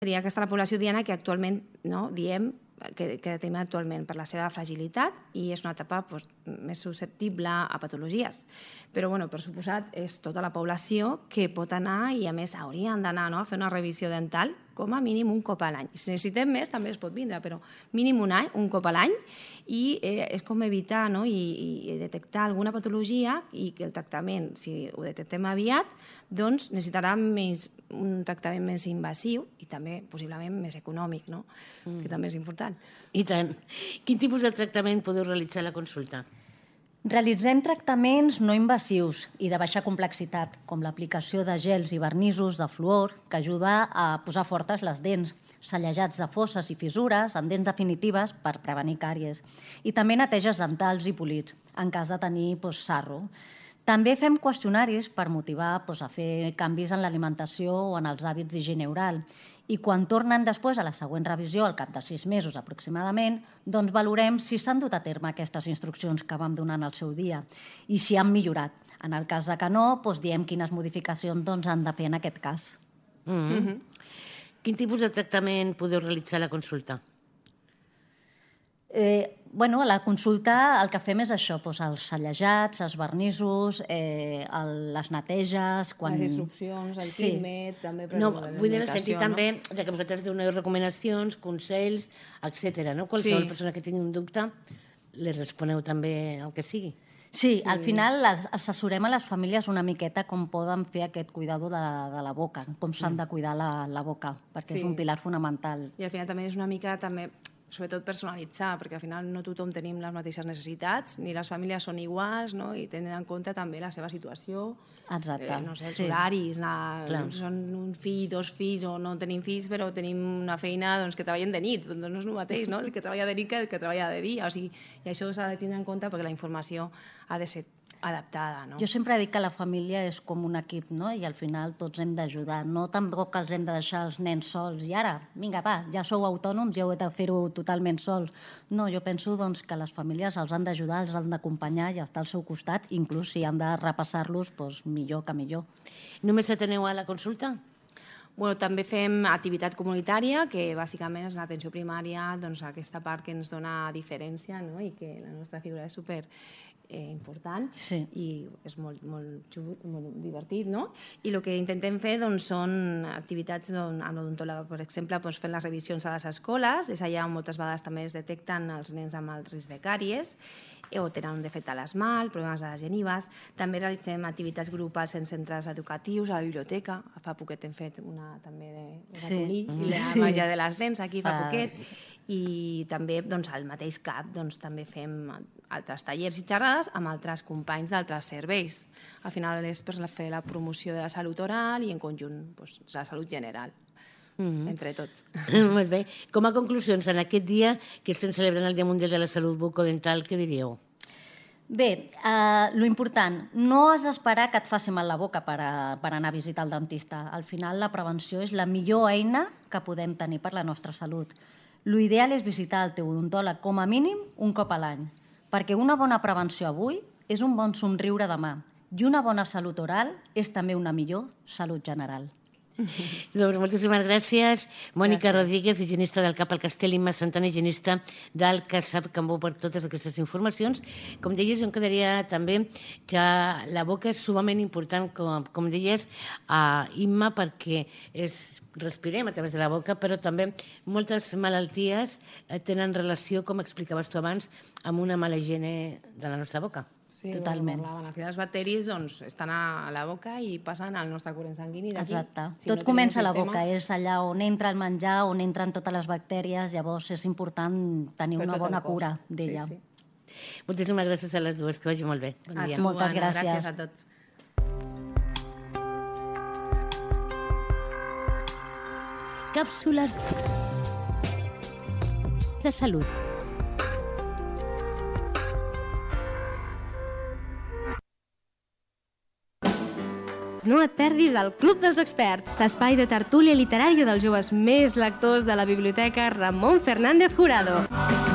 Seria aquesta la població diana que actualment diem que tenim actualment per la seva fragilitat i és una etapa més susceptible a patologies. Però, per suposat, és tota la població que pot anar i, a més, haurien d'anar a fer una revisió dental com a mínim un cop a l'any. Si necessitem més, també es pot vindre, però mínim un cop a l'any, i és com evitar i detectar alguna patologia i que el tractament, si ho detectem aviat, doncs necessitarà un tractament més invasiu i també possiblement més econòmic, que també és important. I tant. Quin tipus de tractament podeu realitzar a la consulta? Realitzem tractaments no invasius i de baixa complexitat, com l'aplicació de gels i vernissos de fluor, que ajuda a posar fortes les dents, cellejats de fosses i fissures amb dents definitives per prevenir càries, i també neteges dentals i polits, en cas de tenir sarro. També fem qüestionaris per motivar a fer canvis en l'alimentació o en els hàbits d'higiene oral. I quan tornen després a la següent revisió, al cap de 6 mesos aproximadament, doncs valorem si s'han dut a terme aquestes instruccions que vam donar en el seu dia i si han millorat. En el cas de que no, diem quines modificacions han de fer en aquest cas. Quin tipus de tractament podeu realitzar a la consulta? A la consulta el que fem és això, els cellejats, els vernissos, les neteges... Les instruccions, el químet... No, vull dir, en el sentit també que vosaltres doneu recomanacions, consells, etc. Qualsevol persona que tingui un dubte, li responeu també el que sigui. Sí, al final assessorem a les famílies una miqueta com poden fer aquest cuidado de la boca, com s'han de cuidar la boca, perquè és un pilar fonamental. I al final també és una mica sobretot personalitzar, perquè al final no tothom tenim les mateixes necessitats, ni les famílies són iguals, i tenen en compte també la seva situació, els horaris, són un fill, 2 fills, o no tenim fills, però tenim una feina que treballen de nit, doncs no és el mateix, el que treballa de nit que el que treballa de dia, i això s'ha de tenir en compte perquè la informació ha de ser adaptada. Jo sempre dic que la família és com un equip, i al final tots hem d'ajudar. No tampoc els hem de deixar els nens sols i ara, vinga, va, ja sou autònoms, ja heu de fer-ho totalment sols. No, jo penso que les famílies els han d'ajudar, els han d'acompanyar i estar al seu costat, inclús si han de repassar-los, millor que millor. Només ateneu a la consulta? També fem activitat comunitària, que bàsicament és l'atenció primària, aquesta part que ens dona diferència i que la nostra figura és super important i és molt divertit. I el que intentem fer són activitats amb l'odontòloga, per exemple, fent les revisions a les escoles, és allà on moltes vegades també es detecten els nens amb el risc de càries o tenen un defecte a l'esmalt, problemes de les genives. També realitzem activitats grupals en centres educatius, a la biblioteca. Fa poquet hem fet una també de ratolí i la màgia de les dents aquí fa poquet. I també al mateix CAP també fem altres tallers i xerrades amb altres companys d'altres serveis. Al final és per fer la promoció de la salut oral i en conjunt la salut general, entre tots. Molt bé. Com a conclusions, en aquest dia que estem celebrant el Dia Mundial de la Salut Bucodental, què diríeu? Bé, lo important, no has d'esperar que et faci mal la boca per anar a visitar el dentista. Al final, la prevenció és la millor eina que podem tenir per la nostra salut. L'ideal és visitar el teu odontòleg com a mínim un cop a l'any, perquè una bona prevenció avui és un bon somriure demà i una bona salut oral és també una millor salut general. Doncs moltíssimes gràcies. Mònica Rodríguez, higienista del CAP al Castell, Imma Santana, higienista del CASAP Cambó, per totes aquestes informacions. Com deies, jo em quedaria també que la boca és sumament important, com deies, Imma, perquè respirem a través de la boca, però també moltes malalties tenen relació, com explicaves tu abans, amb una mala higiene de la nostra boca. Sí, totalment. Al final els bacteris estan a la boca i passen al nostre corrent sanguini d'aquí. Exacte. Tot comença a la boca, és allà on entra el menjar, on entren totes les bactèries, llavors és important tenir una bona cura d'ella. Moltíssimes gràcies a les dues, que vagi molt bé. Bon dia. Moltes gràcies. Gràcies a tots. Càpsules de salut. No et perdis el Club dels Experts, l'espai de tertúlia literària dels joves més lectors de la Biblioteca Ramon Fernández Jurado.